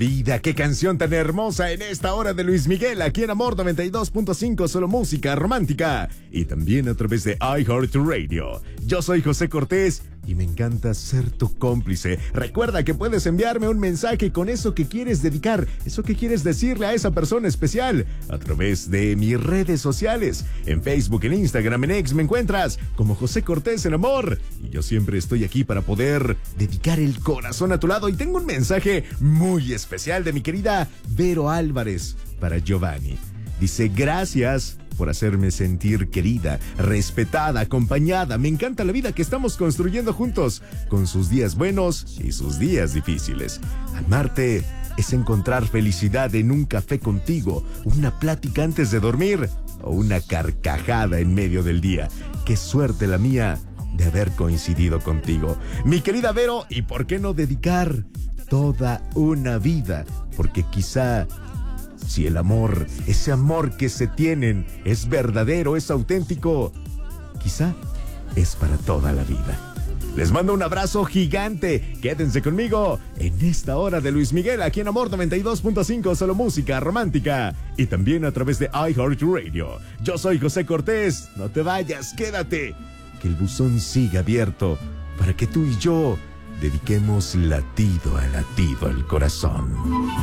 Vida, qué canción tan hermosa en esta hora de Luis Miguel, aquí en Amor 92.5, solo música romántica. Y también a través de iHeartRadio. Yo soy José Cortés y me encanta ser tu cómplice. Recuerda que puedes enviarme un mensaje con eso que quieres dedicar, eso que quieres decirle a esa persona especial, a través de mis redes sociales. En Facebook, en Instagram, en X me encuentras como José Cortés en Amor. Y yo siempre estoy aquí para poder dedicar el corazón a tu lado. Y tengo un mensaje muy especial de mi querida Vero Álvarez para Giovanni. Dice: gracias por hacerme sentir querida, respetada, acompañada. Me encanta la vida que estamos construyendo juntos, con sus días buenos y sus días difíciles. Amarte es encontrar felicidad en un café contigo, una plática antes de dormir o una carcajada en medio del día. Qué suerte la mía de haber coincidido contigo, mi querida Vero. ¿Y por qué no dedicar toda una vida? Porque quizá, si el amor, ese amor que se tienen, es verdadero, es auténtico, quizá es para toda la vida. Les mando un abrazo gigante. Quédense conmigo en esta hora de Luis Miguel, aquí en Amor 92.5, solo música romántica. Y también a través de iHeartRadio. Yo soy José Cortés. No te vayas, quédate. Que el buzón siga abierto para que tú y yo dediquemos latido a latido al corazón.